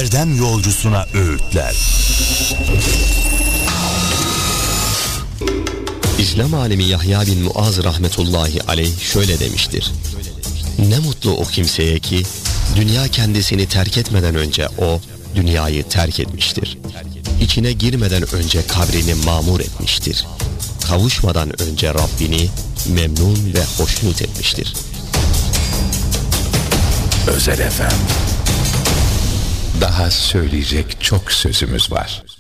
erdem yolcusuna öğütler. İslam alimi Yahya bin Muaz rahmetullahi aleyh şöyle demiştir: ne mutlu o kimseye ki dünya kendisini terk etmeden önce o dünyayı terk etmiştir. İçine girmeden önce kabrini mamur etmiştir. Kavuşmadan önce Rabbini memnun ve hoşnut etmiştir. Özel FM. Daha söyleyecek çok sözümüz var.